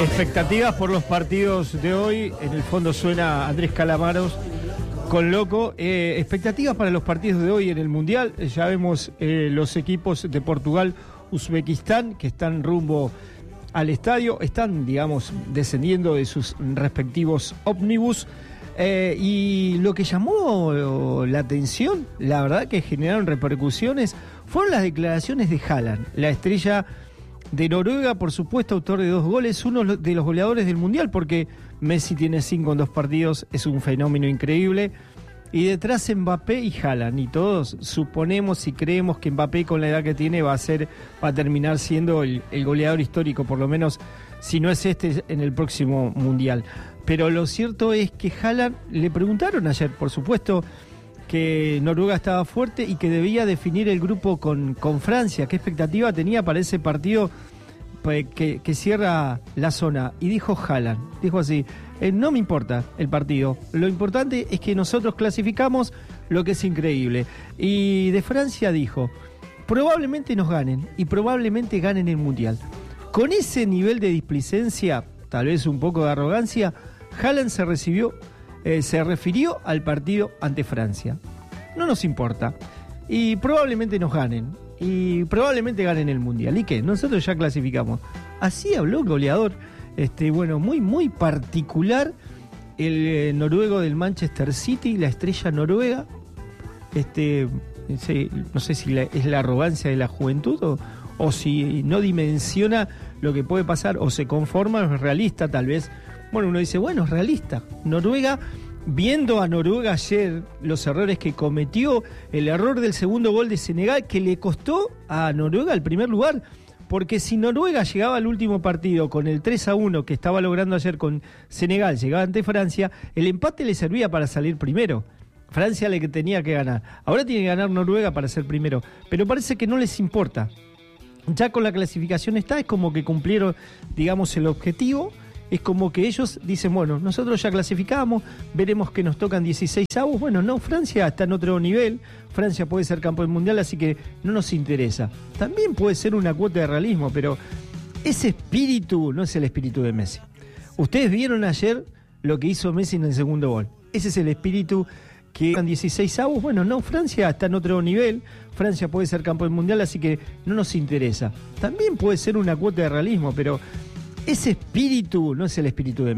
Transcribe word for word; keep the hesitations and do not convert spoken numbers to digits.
Expectativas por los partidos de hoy. En el fondo suena Andrés Calamaros con Loco. Eh, expectativas para los partidos de hoy en el Mundial. Ya vemos eh, los equipos de Portugal, Uzbekistán, que están rumbo al estadio. Están, digamos, descendiendo de sus respectivos ómnibus. Eh, y lo que llamó la atención, la verdad que generaron repercusiones, fueron las declaraciones de Haaland, la estrella de Noruega, por supuesto, autor de dos goles, uno de los goleadores del Mundial, porque Messi tiene cinco en dos partidos, es un fenómeno increíble. Y detrás Mbappé y Haaland, y todos suponemos y creemos que Mbappé, con la edad que tiene, va a ser, va a terminar siendo el, el goleador histórico, por lo menos, si no es este, en el próximo Mundial. Pero lo cierto es que Haaland, le preguntaron ayer, por supuesto, que Noruega estaba fuerte y que debía definir el grupo con, con Francia. ¿Qué expectativa tenía para ese partido que, que cierra la zona? Y dijo Haaland, dijo así, eh, no me importa el partido, lo importante es que nosotros clasificamos, lo que es increíble. Y de Francia dijo, probablemente nos ganen y probablemente ganen el Mundial. Con ese nivel de displicencia, tal vez un poco de arrogancia, Haaland se recibió Eh, se refirió al partido ante Francia. No nos importa. Y probablemente nos ganen. Y probablemente ganen el Mundial. ¿Y qué? Nosotros ya clasificamos. Así habló el goleador. Este, bueno, muy, muy particular. El eh, noruego del Manchester City, la estrella noruega. Este, sí, no sé si la, es la arrogancia de la juventud o, o si no dimensiona lo que puede pasar o se conforma, es realista tal vez. Bueno, uno dice, bueno, es realista. Noruega, viendo a Noruega ayer los errores que cometió, el error del segundo gol de Senegal, que le costó a Noruega el primer lugar, porque si Noruega llegaba al último partido con el tres a uno que estaba logrando ayer con Senegal, llegaba ante Francia, el empate le servía para salir primero. Francia le tenía que ganar. Ahora tiene que ganar Noruega para ser primero, pero parece que no les importa. Ya con la clasificación está, es como que cumplieron, digamos, el objetivo. Es como que ellos dicen, bueno, nosotros ya clasificamos, veremos que nos tocan dieciséis avos. Bueno, no, Francia está en otro nivel, Francia puede ser campeón mundial, así que no nos interesa. También puede ser una cuota de realismo, pero ese espíritu no es el espíritu de Messi. Ustedes vieron ayer lo que hizo Messi en el segundo gol. Ese es el espíritu que tocan dieciséis avos. Bueno, no, Francia está en otro nivel, Francia puede ser campeón mundial, así que no nos interesa. También puede ser una cuota de realismo, pero ese espíritu no es el espíritu de